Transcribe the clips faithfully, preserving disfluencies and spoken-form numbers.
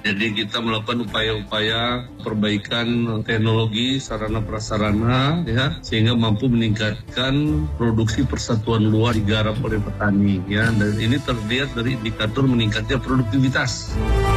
Jadi kita melakukan upaya-upaya perbaikan teknologi sarana prasarana ya sehingga mampu meningkatkan produksi persatuan luar digarap oleh petani ya, dan ini terlihat dari indikator meningkatnya produktivitas.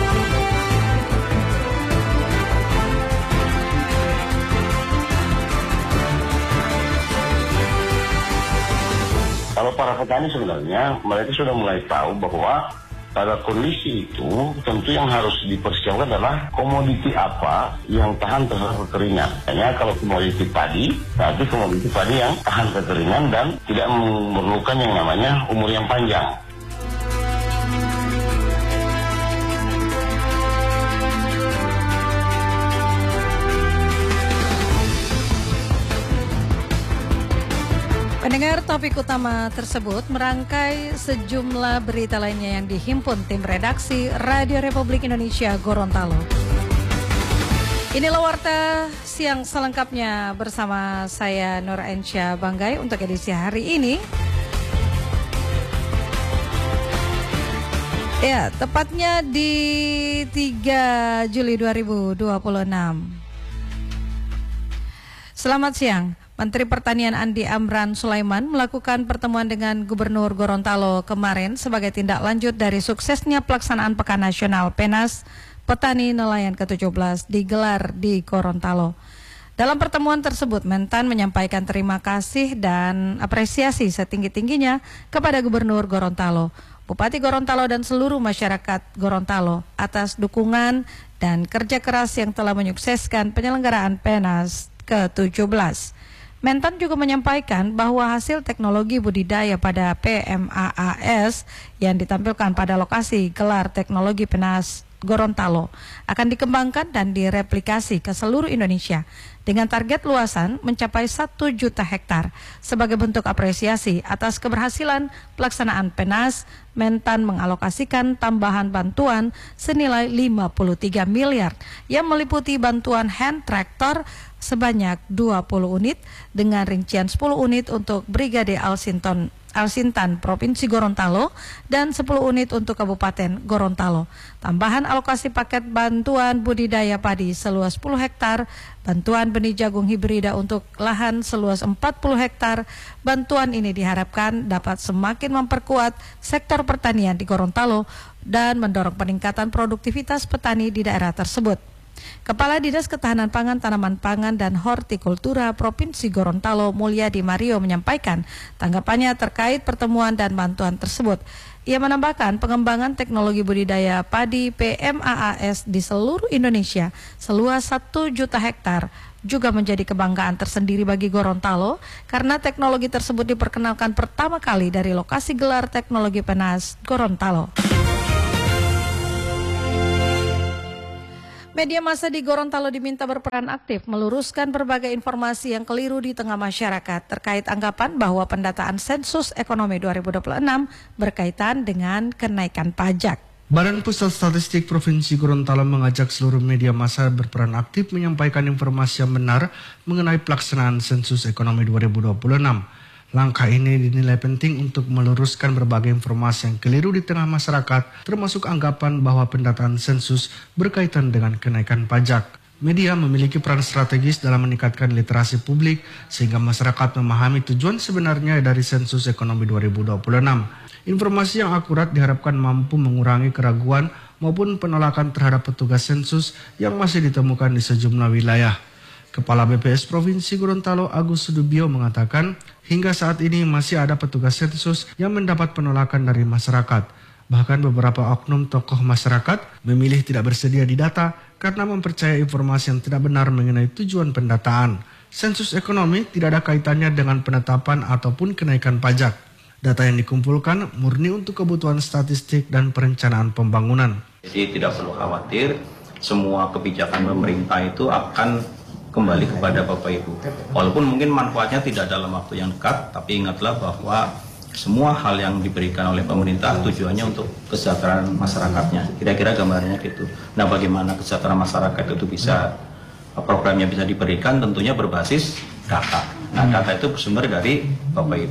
Kalau para petani sebenarnya mereka sudah mulai tahu bahwa pada kondisi itu tentu yang harus dipersiapkan adalah komoditi apa yang tahan terhadap kekeringan. Hanya kalau komoditi padi, berarti komoditi padi yang tahan kekeringan dan tidak memerlukan yang namanya umur yang panjang. Pendengar, topik utama tersebut merangkai sejumlah berita lainnya yang dihimpun tim redaksi Radio Republik Indonesia Gorontalo. Inilah warta siang selengkapnya bersama saya Nur Ensyah Banggai untuk edisi hari ini. Ya, tepatnya di tiga Juli dua ribu dua puluh enam. Selamat siang. Menteri Pertanian Andi Amran Sulaiman melakukan pertemuan dengan Gubernur Gorontalo kemarin sebagai tindak lanjut dari suksesnya pelaksanaan Pekan Nasional Penas Petani Nelayan ke tujuh belas digelar di Gorontalo. Dalam pertemuan tersebut, Mentan menyampaikan terima kasih dan apresiasi setinggi-tingginya kepada Gubernur Gorontalo, Bupati Gorontalo dan seluruh masyarakat Gorontalo atas dukungan dan kerja keras yang telah menyukseskan penyelenggaraan Penas ke tujuh belas. Mentan juga menyampaikan bahwa hasil teknologi budidaya pada P M A A S yang ditampilkan pada lokasi gelar teknologi Penas Gorontalo akan dikembangkan dan direplikasi ke seluruh Indonesia dengan target luasan mencapai satu juta hektar. Sebagai bentuk apresiasi atas keberhasilan pelaksanaan Penas, Mentan mengalokasikan tambahan bantuan senilai lima puluh tiga miliar yang meliputi bantuan hand tractor sebanyak dua puluh unit dengan rincian sepuluh unit untuk Brigade Alsinton Alsintan Provinsi Gorontalo dan sepuluh unit untuk Kabupaten Gorontalo. Tambahan alokasi paket bantuan budidaya padi seluas sepuluh hektar, bantuan benih jagung hibrida untuk lahan seluas empat puluh hektar. Bantuan ini diharapkan dapat semakin memperkuat sektor pertanian di Gorontalo dan mendorong peningkatan produktivitas petani di daerah tersebut. Kepala Dinas Ketahanan Pangan, Tanaman Pangan dan Hortikultura Provinsi Gorontalo Mulyadi Mario menyampaikan tanggapannya terkait pertemuan dan bantuan tersebut. Ia menambahkan pengembangan teknologi budidaya padi P M A A S di seluruh Indonesia seluas satu juta hektar juga menjadi kebanggaan tersendiri bagi Gorontalo karena teknologi tersebut diperkenalkan pertama kali dari lokasi gelar teknologi Penas Gorontalo. Media massa di Gorontalo diminta berperan aktif meluruskan berbagai informasi yang keliru di tengah masyarakat terkait anggapan bahwa pendataan sensus ekonomi dua ribu dua puluh enam berkaitan dengan kenaikan pajak. Badan Pusat Statistik Provinsi Gorontalo mengajak seluruh media massa berperan aktif menyampaikan informasi yang benar mengenai pelaksanaan sensus ekonomi dua ribu dua puluh enam. Langkah ini dinilai penting untuk meluruskan berbagai informasi yang keliru di tengah masyarakat, termasuk anggapan bahwa pendataan sensus berkaitan dengan kenaikan pajak. Media memiliki peran strategis dalam meningkatkan literasi publik sehingga masyarakat memahami tujuan sebenarnya dari sensus ekonomi dua ribu dua puluh enam. Informasi yang akurat diharapkan mampu mengurangi keraguan maupun penolakan terhadap petugas sensus yang masih ditemukan di sejumlah wilayah. Kepala B P S Provinsi Gorontalo Agus Sudibyo mengatakan hingga saat ini masih ada petugas sensus yang mendapat penolakan dari masyarakat. Bahkan beberapa oknum tokoh masyarakat memilih tidak bersedia di data karena mempercayai informasi yang tidak benar mengenai tujuan pendataan. Sensus ekonomi tidak ada kaitannya dengan penetapan ataupun kenaikan pajak. Data yang dikumpulkan murni untuk kebutuhan statistik dan perencanaan pembangunan. Jadi tidak perlu khawatir, semua kebijakan pemerintah itu akan kembali kepada Bapak Ibu. Walaupun mungkin manfaatnya tidak dalam waktu yang dekat, tapi ingatlah bahwa semua hal yang diberikan oleh pemerintah tujuannya untuk kesejahteraan masyarakatnya. Kira-kira gambarnya gitu. Nah, bagaimana kesejahteraan masyarakat itu bisa, programnya bisa diberikan tentunya berbasis data. Nah, data itu bersumber dari Bapak Ibu.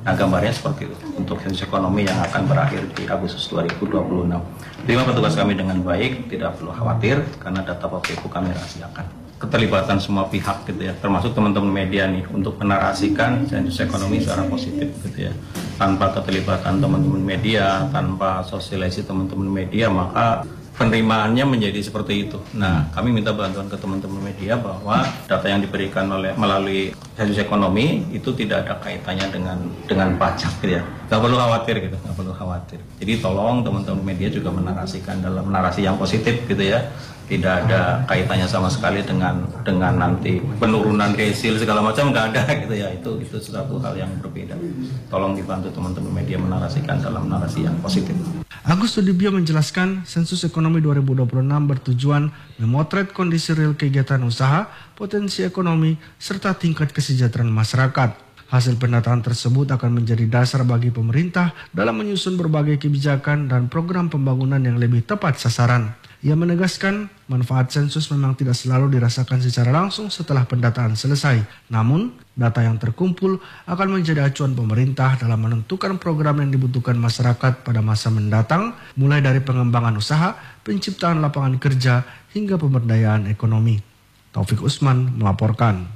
Nah, gambarnya seperti itu untuk sensus ekonomi yang akan berakhir di Agustus dua ribu dua puluh enam. Terima petugas kami dengan baik, tidak perlu khawatir karena data Bapak Ibu kami rahasiakan. Keterlibatan semua pihak gitu ya, termasuk teman-teman media nih untuk menarasikan sensus ekonomi secara positif gitu ya. Tanpa keterlibatan teman-teman media, tanpa sosialisasi teman-teman media, maka penerimaannya menjadi seperti itu. Nah, kami minta bantuan ke teman-teman media bahwa data yang diberikan oleh melalui sensus ekonomi itu tidak ada kaitannya dengan dengan pajak gitu ya. Nggak perlu khawatir gitu, nggak perlu khawatir. Jadi tolong teman-teman media juga menarasikan dalam narasi yang positif gitu ya. Tidak ada kaitannya sama sekali dengan dengan nanti penurunan resil segala macam, nggak ada gitu ya. Itu itu sesuatu hal yang berbeda. Tolong dibantu teman-teman media menarasikan dalam narasi yang positif. Agus Sudibyo menjelaskan sensus ekonomi dua ribu dua puluh enam bertujuan memotret kondisi real kegiatan usaha, potensi ekonomi, serta tingkat kesejahteraan masyarakat. Hasil pendataan tersebut akan menjadi dasar bagi pemerintah dalam menyusun berbagai kebijakan dan program pembangunan yang lebih tepat sasaran. Ia menegaskan manfaat sensus memang tidak selalu dirasakan secara langsung setelah pendataan selesai. Namun, data yang terkumpul akan menjadi acuan pemerintah dalam menentukan program yang dibutuhkan masyarakat pada masa mendatang, mulai dari pengembangan usaha, penciptaan lapangan kerja, hingga pemberdayaan ekonomi. Taufik Usman melaporkan.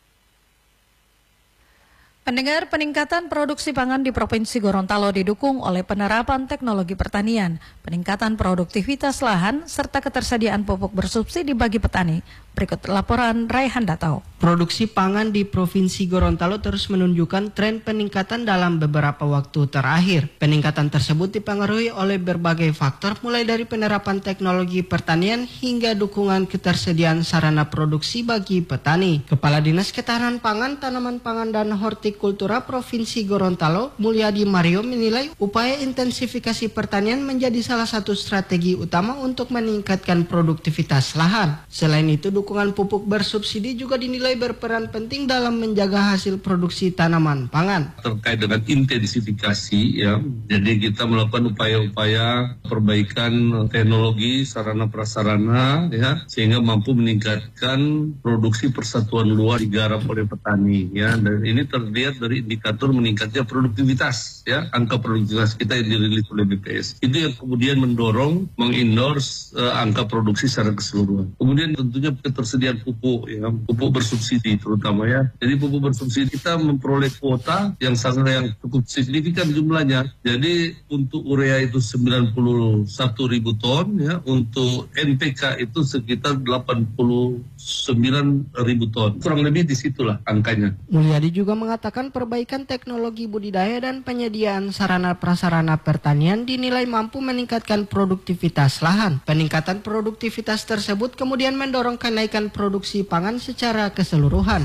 Pendengar, peningkatan produksi pangan di Provinsi Gorontalo didukung oleh penerapan teknologi pertanian, peningkatan produktivitas lahan, serta ketersediaan pupuk bersubsidi bagi petani. Berikut laporan Raihan Datau. Produksi pangan di Provinsi Gorontalo terus menunjukkan tren peningkatan dalam beberapa waktu terakhir. Peningkatan tersebut dipengaruhi oleh berbagai faktor, mulai dari penerapan teknologi pertanian hingga dukungan ketersediaan sarana produksi bagi petani. Kepala Dinas Ketahanan Pangan, Tanaman Pangan dan Hortikultura Provinsi Gorontalo, Mulyadi Mario menilai upaya intensifikasi pertanian menjadi salah satu strategi utama untuk meningkatkan produktivitas lahan. Selain itu, dukungan pupuk bersubsidi juga dinilai berperan penting dalam menjaga hasil produksi tanaman pangan. Terkait dengan intensifikasi ya, jadi kita melakukan upaya-upaya perbaikan teknologi sarana prasarana ya, sehingga mampu meningkatkan produksi persatuan luar digarap oleh petani ya, dan ini terlihat dari indikator meningkatnya produktivitas ya, angka produktivitas kita yang dirilis oleh B P S. Itu yang kemudian mendorong mengendorse uh, angka produksi secara keseluruhan. Kemudian tentunya ketersediaan pupuk ya, pupuk bersubsidi terutama ya. Jadi pupuk bersubsidi kita memperoleh kuota yang sangat yang cukup signifikan jumlahnya. Jadi untuk urea itu sembilan puluh satu ribu ton ya, untuk N P K itu sekitar delapan puluh sembilan ribu ton. Kurang lebih disitulah angkanya. Mulyadi juga mengatakan perbaikan teknologi budidaya dan penyediaan sarana prasarana pertanian dinilai mampu meningkatkan produktivitas lahan. Peningkatan produktivitas tersebut kemudian mendorong kenaikan produksi pangan secara keseluruhan.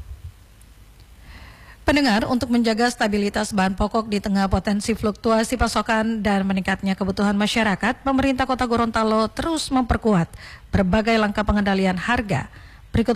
Pendengar, untuk menjaga stabilitas bahan pokok di tengah potensi fluktuasi pasokan dan meningkatnya kebutuhan masyarakat, pemerintah Kota Gorontalo terus memperkuat berbagai langkah pengendalian harga.